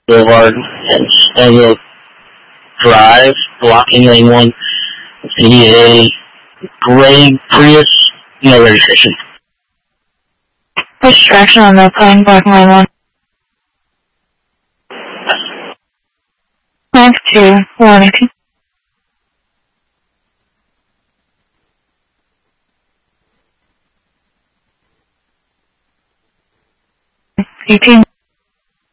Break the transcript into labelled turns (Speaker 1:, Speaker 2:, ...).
Speaker 1: Boulevard and Stoneville Drive, blocking lane 1. See a gray Prius, no registration.
Speaker 2: Push traction on the plane, blocking lane 1. Length 2, 118. 18.